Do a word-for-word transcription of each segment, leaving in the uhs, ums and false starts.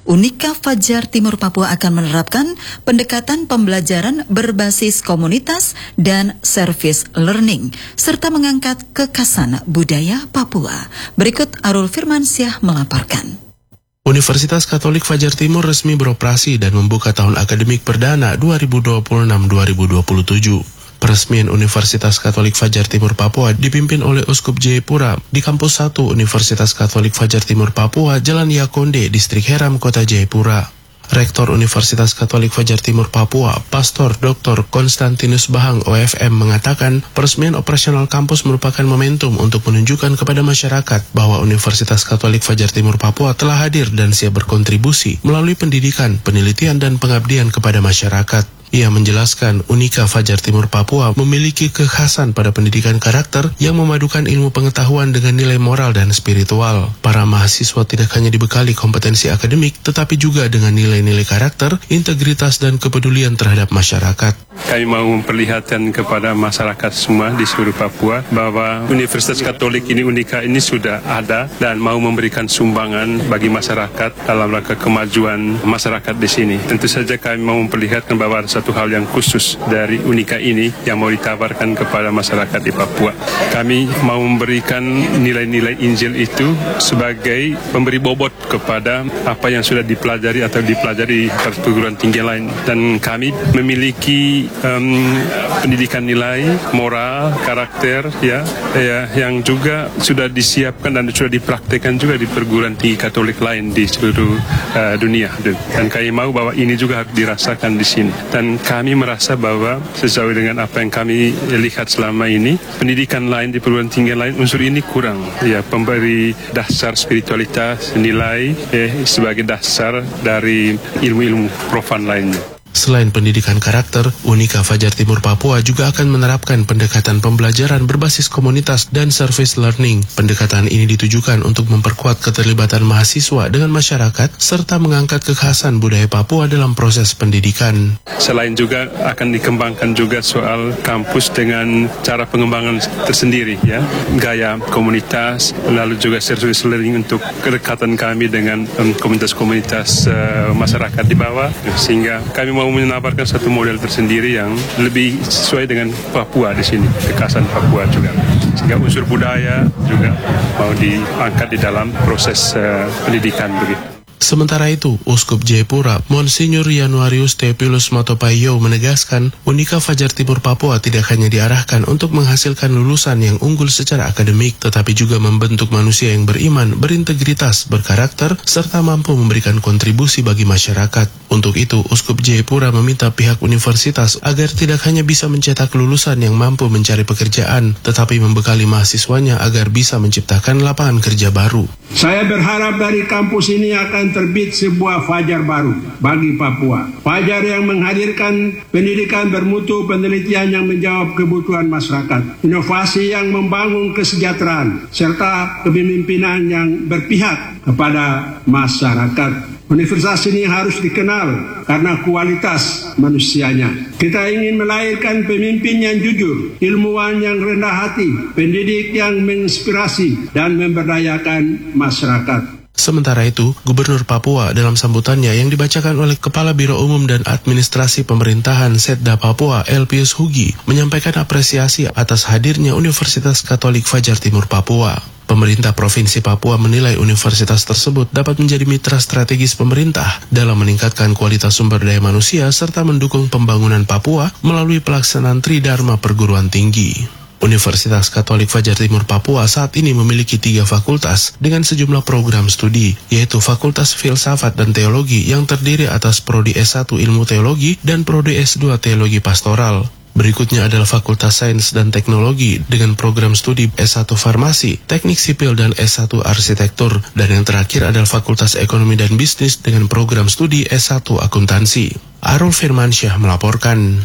Unika Fajar Timur Papua akan menerapkan pendekatan pembelajaran berbasis komunitas dan service learning, serta mengangkat kekhasan budaya Papua. Berikut Arul Firmansyah melaporkan. Universitas Katolik Fajar Timur resmi beroperasi dan membuka tahun akademik perdana dua ribu dua puluh enam dua ribu dua puluh tujuh. Peresmian Universitas Katolik Fajar Timur Papua dipimpin oleh Uskup Jayapura di Kampus satu Universitas Katolik Fajar Timur Papua, Jalan Yakonde, Distrik Heram, Kota Jayapura. Rektor Universitas Katolik Fajar Timur Papua, Pastor Doktor Konstantinus Bahang O F M mengatakan, peresmian operasional kampus merupakan momentum untuk menunjukkan kepada masyarakat bahwa Universitas Katolik Fajar Timur Papua telah hadir dan siap berkontribusi melalui pendidikan, penelitian, dan pengabdian kepada masyarakat. Ia menjelaskan Unika Fajar Timur Papua memiliki kekhasan pada pendidikan karakter yang memadukan ilmu pengetahuan dengan nilai moral dan spiritual. Para mahasiswa tidak hanya dibekali kompetensi akademik, tetapi juga dengan nilai-nilai karakter, integritas, dan kepedulian terhadap masyarakat. Kami mau memperlihatkan kepada masyarakat semua di seluruh Papua bahwa Universitas Katolik ini Unika ini sudah ada dan mau memberikan sumbangan bagi masyarakat dalam rangka kemajuan masyarakat di sini. Tentu saja kami mau memperlihatkan bahwa ada satu hal yang khusus dari Unika ini yang mau ditawarkan kepada masyarakat di Papua. Kami mau memberikan nilai-nilai Injil itu sebagai pemberi bobot kepada apa yang sudah dipelajari atau dipelajari di perguruan tinggi lain. Dan kami memiliki um, pendidikan nilai, moral, karakter, ya, ya, yang juga sudah disiapkan dan sudah dipraktekkan juga di perguruan tinggi Katolik lain di seluruh uh, dunia. Dan kami mau bahwa ini juga harus dirasakan di sini. Dan kami merasa bahwa sesuai dengan apa yang kami lihat selama ini, pendidikan lain di perguruan tinggi lain unsur ini kurang, ya, pemberi dasar spiritualitas, nilai, eh, sebagai dasar dari ilmu-ilmu profan lainnya. Selain pendidikan karakter, Unika Fajar Timur Papua juga akan menerapkan pendekatan pembelajaran berbasis komunitas dan service learning. Pendekatan ini ditujukan untuk memperkuat keterlibatan mahasiswa dengan masyarakat serta mengangkat kekhasan budaya Papua dalam proses pendidikan. Selain juga akan dikembangkan juga soal kampus dengan cara pengembangan tersendiri, ya, gaya komunitas, lalu juga service learning untuk kedekatan kami dengan um, komunitas-komunitas uh, masyarakat di bawah, sehingga kami mau menawarkan satu model tersendiri yang lebih sesuai dengan Papua di sini, kekhasan Papua juga. Sehingga unsur budaya juga mau diangkat di dalam proses uh, pendidikan begitu. Sementara itu, Uskup Jayapura, Monsinyur Januarius Theophilus Matopayo menegaskan, Unika Fajar Timur Papua tidak hanya diarahkan untuk menghasilkan lulusan yang unggul secara akademik, tetapi juga membentuk manusia yang beriman, berintegritas, berkarakter, serta mampu memberikan kontribusi bagi masyarakat. Untuk itu, Uskup Jayapura meminta pihak universitas agar tidak hanya bisa mencetak lulusan yang mampu mencari pekerjaan, tetapi membekali mahasiswanya agar bisa menciptakan lapangan kerja baru. Saya berharap dari kampus ini akan terbit sebuah fajar baru bagi Papua. Fajar yang menghadirkan pendidikan bermutu, penelitian yang menjawab kebutuhan masyarakat, inovasi yang membangun kesejahteraan, serta kepemimpinan yang berpihak kepada masyarakat. Universitas ini harus dikenal karena kualitas manusianya. Kita ingin melahirkan pemimpin yang jujur, ilmuwan yang rendah hati, pendidik yang menginspirasi dan memberdayakan masyarakat. Sementara itu, Gubernur Papua dalam sambutannya yang dibacakan oleh Kepala Biro Umum dan Administrasi Pemerintahan Setda Papua, Elpius Hugi, menyampaikan apresiasi atas hadirnya Universitas Katolik Fajar Timur Papua. Pemerintah Provinsi Papua menilai universitas tersebut dapat menjadi mitra strategis pemerintah dalam meningkatkan kualitas sumber daya manusia serta mendukung pembangunan Papua melalui pelaksanaan Tridharma Perguruan Tinggi. Universitas Katolik Fajar Timur Papua saat ini memiliki tiga fakultas dengan sejumlah program studi, yaitu Fakultas Filsafat dan Teologi yang terdiri atas Prodi S satu Ilmu Teologi dan Prodi S dua Teologi Pastoral. Berikutnya adalah Fakultas Sains dan Teknologi dengan program studi S satu Farmasi, Teknik Sipil dan S satu Arsitektur, dan yang terakhir adalah Fakultas Ekonomi dan Bisnis dengan program studi S satu Akuntansi. Arul Firmansyah melaporkan.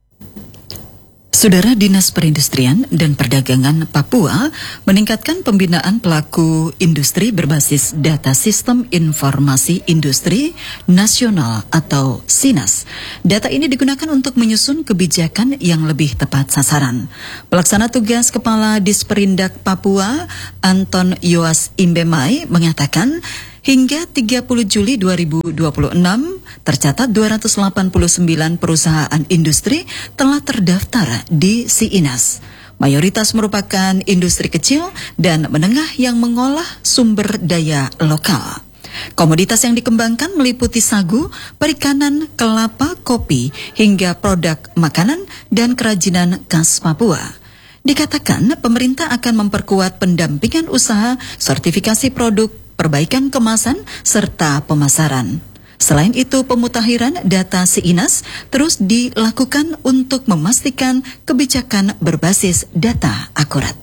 Saudara, Dinas Perindustrian dan Perdagangan Papua meningkatkan pembinaan pelaku industri berbasis Data Sistem Informasi Industri Nasional atau SINAS. Data ini digunakan untuk menyusun kebijakan yang lebih tepat sasaran. Pelaksana tugas Kepala Disperindak Papua, Anton Yoas Imbemai, mengatakan Hingga tiga puluh Juli dua ribu dua puluh enam, tercatat dua ratus delapan puluh sembilan perusahaan industri telah terdaftar di SIINAS. Mayoritas merupakan industri kecil dan menengah yang mengolah sumber daya lokal. Komoditas yang dikembangkan meliputi sagu, perikanan, kelapa, kopi, hingga produk makanan dan kerajinan khas Papua. Dikatakan pemerintah akan memperkuat pendampingan usaha, sertifikasi produk, perbaikan kemasan, serta pemasaran. Selain itu, pemutakhiran data SIINAS terus dilakukan untuk memastikan kebijakan berbasis data akurat.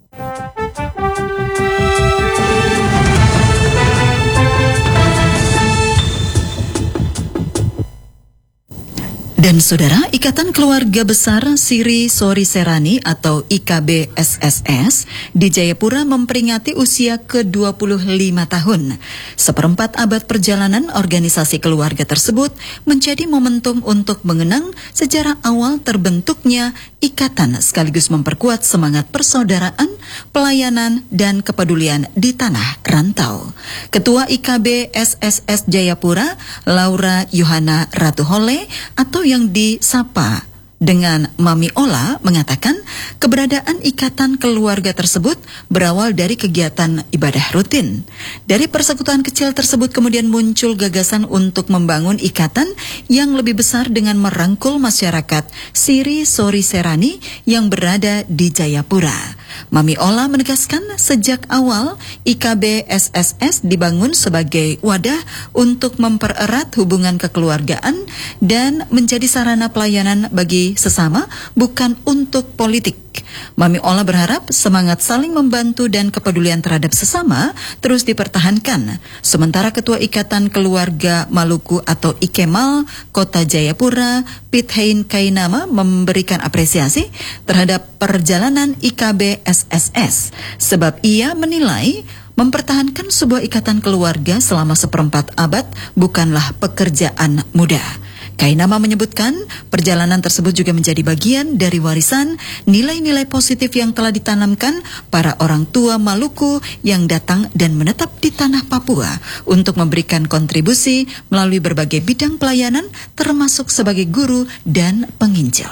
Dan saudara, Ikatan Keluarga Besar Siri Sori Serani atau I K B S S S di Jayapura memperingati usia ke dua puluh lima tahun. Seperempat abad perjalanan organisasi keluarga tersebut menjadi momentum untuk mengenang sejarah awal terbentuknya ikatan sekaligus memperkuat semangat persaudaraan, pelayanan, dan kepedulian di tanah rantau. Ketua I K B S S S Jayapura, Laura Yohana Ratuhole atau yang disapa dengan Mami Ola mengatakan keberadaan ikatan keluarga tersebut berawal dari kegiatan ibadah rutin. Dari persekutuan kecil tersebut kemudian muncul gagasan untuk membangun ikatan yang lebih besar dengan merangkul masyarakat Siri Sori Serani yang berada di Jayapura. Mami Ola menegaskan sejak awal I K B S S S dibangun sebagai wadah untuk mempererat hubungan kekeluargaan dan menjadi sarana pelayanan bagi sesama, bukan untuk politik. Mami Ola berharap semangat saling membantu dan kepedulian terhadap sesama terus dipertahankan. Sementara Ketua Ikatan Keluarga Maluku atau Ikemal Kota Jayapura, Pithain Kainama memberikan apresiasi terhadap perjalanan I K B S S S sebab ia menilai mempertahankan sebuah ikatan keluarga selama seperempat abad bukanlah pekerjaan mudah. Kainama menyebutkan perjalanan tersebut juga menjadi bagian dari warisan nilai-nilai positif yang telah ditanamkan para orang tua Maluku yang datang dan menetap di tanah Papua untuk memberikan kontribusi melalui berbagai bidang pelayanan termasuk sebagai guru dan penginjil.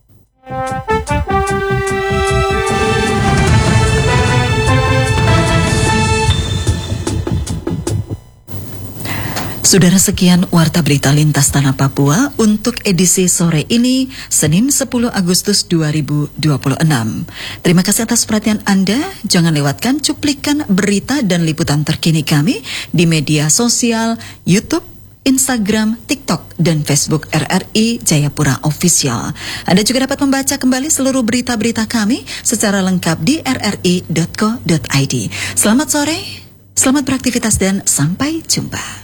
Saudara, sekian Warta Berita Lintas Tanah Papua untuk edisi sore ini, Senin sepuluh Agustus dua ribu dua puluh enam. Terima kasih atas perhatian Anda. Jangan lewatkan cuplikan berita dan liputan terkini kami di media sosial, YouTube, Instagram, TikTok, dan Facebook R R I Jayapura Official. Anda juga dapat membaca kembali seluruh berita-berita kami secara lengkap di r r i dot co dot i d. Selamat sore, selamat beraktivitas, dan sampai jumpa.